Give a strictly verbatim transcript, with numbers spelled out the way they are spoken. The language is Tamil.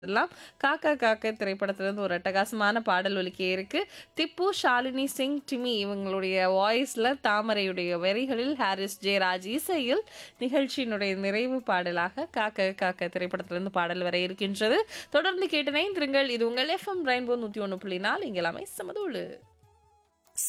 எல்லாம் காக்கா காக்கா திரைப்படத்திலிருந்து ஒரு அட்டகாசமான பாடல் ஒலிக்க இருக்கு. திப்பு, ஷாலினி சிங், டிமி இவங்களுடைய வாய்ஸ்ல தாமரையுடைய வரிகளில் ஹாரிஸ் ஜெயராஜ் இசையில் நிகழ்ச்சியினுடைய நிறைவு பாடலாக காக்கா காக்கா திரைப்படத்திலிருந்து பாடல் வர இருக்கின்றது. தொடர்ந்து கேட்டு இணைந்திருங்கள். இது உங்கள் எஃப்எம் ரெயின்போ நூற்றி ஒன்று புள்ளி நாலு இங்கே எல்லாமே சமதூளு.